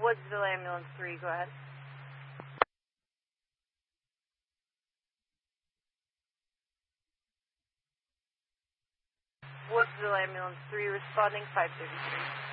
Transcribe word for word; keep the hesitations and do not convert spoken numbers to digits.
Woodsville Ambulance three, go ahead. Woodsville Ambulance three, responding five thirty-three.